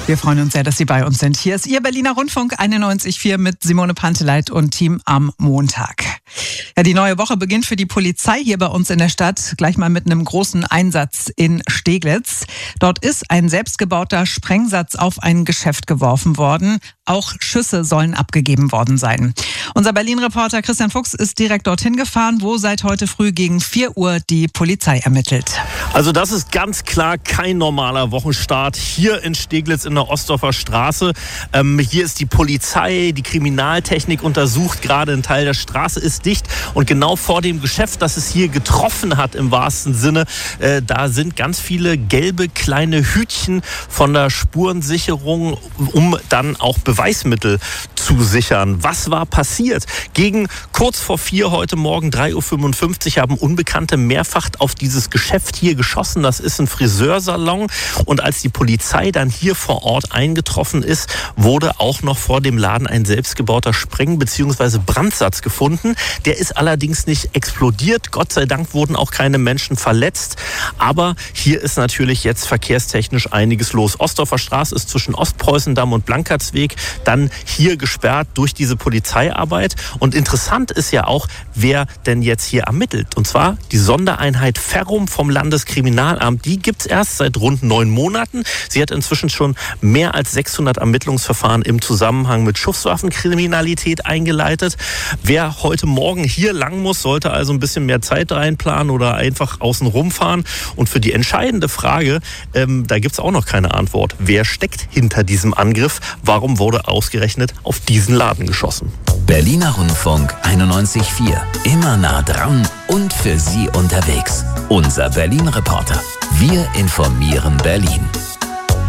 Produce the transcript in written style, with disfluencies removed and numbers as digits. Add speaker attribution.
Speaker 1: Wir freuen uns sehr, dass Sie bei uns sind. Hier ist Ihr Berliner Rundfunk 91.4 mit Simone Panteleit und Team am Montag. Ja, die neue Woche beginnt für die Polizei hier bei uns in der Stadt gleich mal mit einem großen Einsatz in Steglitz. Dort ist ein selbstgebauter Sprengsatz auf ein Geschäft geworfen worden. Auch Schüsse sollen abgegeben worden sein. Unser Berlin-Reporter Christian Fuchs ist direkt dorthin gefahren, wo seit heute früh gegen 4 Uhr die Polizei ermittelt.
Speaker 2: Also das ist ganz klar kein normaler Wochenstart hier in Steglitz in der Ostdorfer Straße. Hier ist die Polizei, die Kriminaltechnik untersucht gerade. Ein Teil der Straße ist dicht und genau vor dem Geschäft, das es hier getroffen hat im wahrsten Sinne, da sind ganz viele gelbe kleine Hütchen von der Spurensicherung, um dann auch Beweismittel zu sichern. Was war passiert? Gegen kurz vor 4 heute Morgen, 3:55 Uhr, haben Unbekannte mehrfach auf dieses Geschäft hier geschossen. Das ist ein Friseursalon. Und als die Polizei dann hier vor Ort eingetroffen ist, wurde auch noch vor dem Laden ein selbstgebauter Spreng- bzw. Brandsatz gefunden. Der ist allerdings nicht explodiert. Gott sei Dank wurden auch keine Menschen verletzt. Aber hier ist natürlich jetzt verkehrstechnisch einiges los. Ostdorfer Straße ist zwischen Ostpreußendamm und Blankertsweg dann hier gesperrt durch diese Polizeiarbeit. Und interessant ist ja auch, wer denn jetzt hier ermittelt. Und zwar die Sondereinheit Ferrum vom Landeskriminalamt. Die gibt es erst seit rund 9 Monaten. Sie hat inzwischen schon mehr als 600 Ermittlungsverfahren im Zusammenhang mit Schusswaffenkriminalität eingeleitet. Wer heute Morgen hier lang muss, sollte also ein bisschen mehr Zeit reinplanen oder einfach außen rumfahren. Und für die entscheidende Frage, da gibt es auch noch keine Antwort. Wer steckt hinter diesem Angriff? Warum wurde ausgerechnet auf diesen Laden geschossen?
Speaker 3: Berliner Rundfunk 91.4. Immer nah dran und für Sie unterwegs. Unser Berlin-Reporter. Wir informieren Berlin.